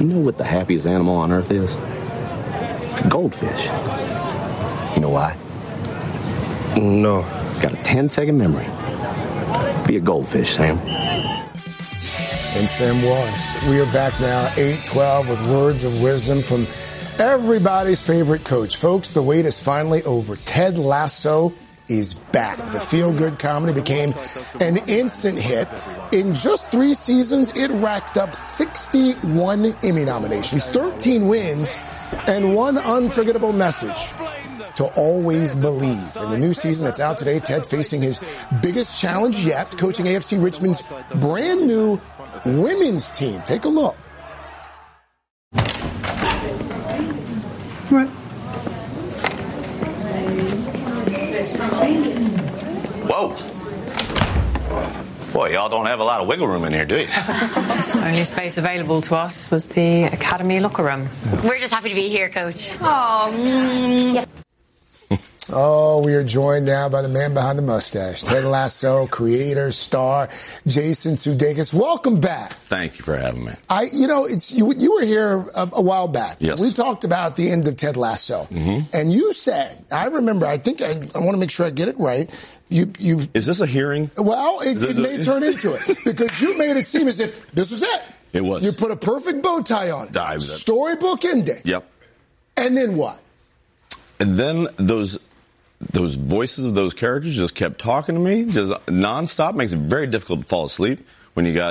You know what the happiest animal on earth is? It's a goldfish. You know why? No. It's got a 10-second memory. Be a goldfish, Sam. And Sam was. We are back now, 8:12, with words of wisdom from everybody's favorite coach. Folks, the wait is finally over. Ted Lasso is back. The feel-good comedy became an instant hit. In just 3 seasons, it racked up 61 Emmy nominations, 13 wins, and one unforgettable message: to always believe. In the new season that's out today, Ted facing his biggest challenge yet, coaching AFC Richmond's brand new women's team. Take a look. Whoa. Boy, y'all don't have a lot of wiggle room in here, do you? The only space available to us was the Academy locker room. We're just happy to be here, Coach. Oh, we are joined now by the man behind the mustache, Ted Lasso, creator, star, Jason Sudeikis. Welcome back. Thank you for having me. You were here a while back. Yes. We talked about the end of Ted Lasso. Mm-hmm. And you said, I remember, I think I want to make sure I get it right. You Is this a hearing? Well, it may turn into it because you made it seem as if this was it. It was. You put a perfect bow tie on it. Storybook ending. Yep. And then what? And then those voices of those characters just kept talking to me, just nonstop. Makes it very difficult to fall asleep when you got